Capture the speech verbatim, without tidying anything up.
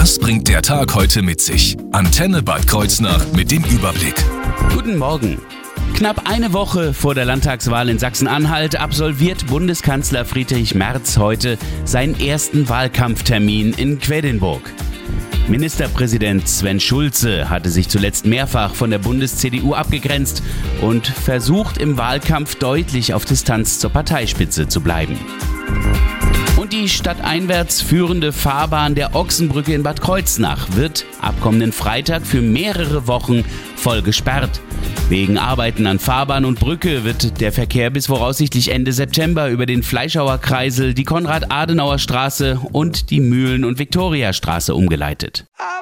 Das bringt der Tag heute mit sich. Antenne Bad Kreuznach mit dem Überblick. Guten Morgen. Knapp eine Woche vor der Landtagswahl in Sachsen-Anhalt absolviert Bundeskanzler Friedrich Merz heute seinen ersten Wahlkampftermin in Quedlinburg. Ministerpräsident Sven Schulze hatte sich zuletzt mehrfach von der Bundes-C D U abgegrenzt und versucht im Wahlkampf deutlich auf Distanz zur Parteispitze zu bleiben. Und die stadteinwärts führende Fahrbahn der Ochsenbrücke in Bad Kreuznach wird ab kommenden Freitag für mehrere Wochen voll gesperrt. Wegen Arbeiten an Fahrbahn und Brücke wird der Verkehr bis voraussichtlich Ende September über den Fleischhauer Kreisel, die Konrad-Adenauer-Straße und die Mühlen- und Viktoriastraße umgeleitet.